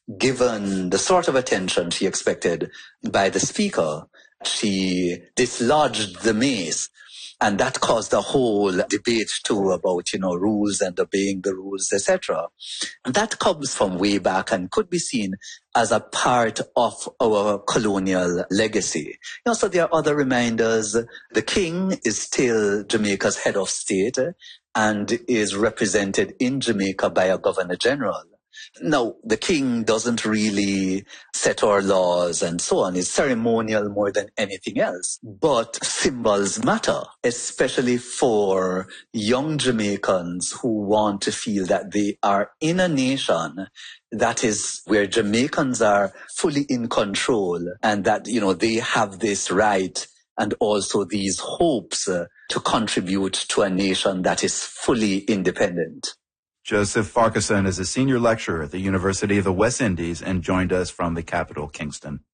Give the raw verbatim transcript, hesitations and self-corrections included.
given the sort of attention she expected by the speaker, she dislodged the mace. And that caused a whole debate too about, you know, rules and obeying the rules, et cetera. That comes from way back and could be seen as a part of our colonial legacy. You know, so there are other reminders. The king is still Jamaica's head of state and is represented in Jamaica by a governor general. Now, the king doesn't really set our laws and so on. It's ceremonial more than anything else. But symbols matter, especially for young Jamaicans who want to feel that they are in a nation that is where Jamaicans are fully in control and that, you know, they have this right and also these hopes uh, to contribute to a nation that is fully independent. Joseph Farquharson is a senior lecturer at the University of the West Indies and joined us from the capital, Kingston.